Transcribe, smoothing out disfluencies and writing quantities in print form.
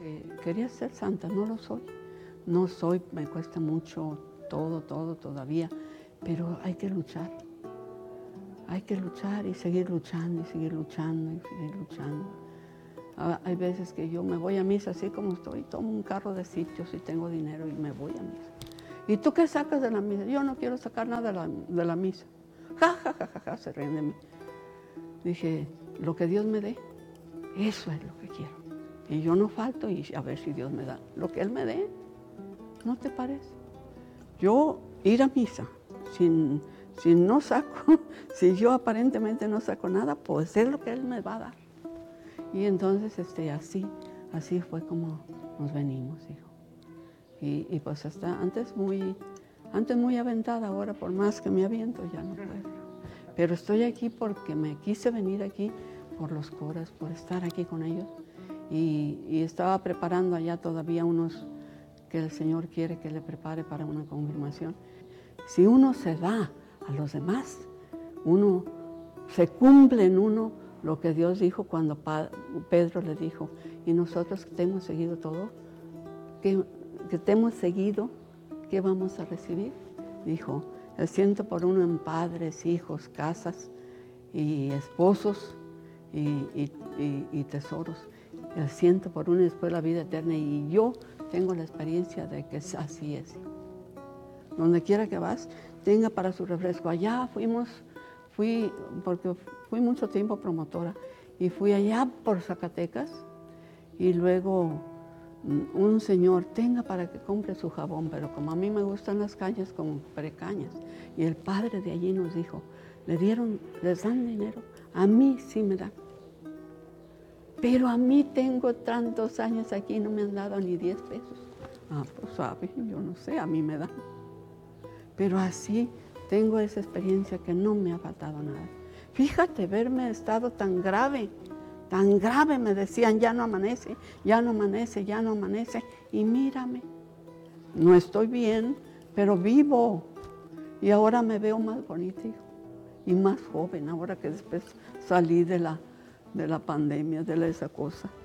que quería ser santa, no lo soy. No soy, me cuesta mucho todo todavía, pero hay que luchar. Hay que luchar y seguir luchando y seguir luchando y seguir luchando. Hay veces que yo me voy a misa así como estoy, tomo un carro de sitios y tengo dinero y me voy a misa. ¿Y tú qué sacas de la misa? Yo no quiero sacar nada de la misa. Ja, se ríen de mí. Dije, lo que Dios me dé, eso es lo que quiero. Y yo no falto y a ver si Dios me da lo que Él me dé. ¿No te parece? Yo ir a misa si no saco, si yo aparentemente no saco nada, pues es lo que Él me va a dar. Y entonces así fue como nos venimos, hijo. Y pues hasta antes muy aventada, ahora por más que me aviento ya no puedo. Pero estoy aquí porque me quise venir aquí por los curas, por estar aquí con ellos. Y estaba preparando allá todavía unos que el Señor quiere que le prepare para una confirmación. Si uno se da a los demás, uno se cumple en uno lo que Dios dijo cuando Pedro le dijo, y nosotros que te hemos seguido todo, que te hemos seguido, ¿qué vamos a recibir? Dijo, el 100 por uno en padres, hijos, casas y esposos y tesoros. El 100 por uno y después la vida eterna. Y yo tengo la experiencia de que así es. Donde quiera que vas, tenga para su refresco. Allá porque fui mucho tiempo promotora, y fui allá por Zacatecas, y luego un señor, tenga para que compre su jabón, pero como a mí me gustan las cañas, compré cañas. Y el padre de allí nos dijo, les dan dinero, a mí sí me dan. Pero a mí tengo tantos años aquí y no me han dado ni 10 pesos. Pues sabe, yo no sé, a mí me dan. Pero así tengo esa experiencia que no me ha faltado nada. Fíjate, verme estado tan grave, me decían, ya no amanece, ya no amanece, ya no amanece. Y mírame, no estoy bien, pero vivo. Y ahora me veo más bonita, hijo, y más joven, ahora que después salí de la pandemia, de esa cosa.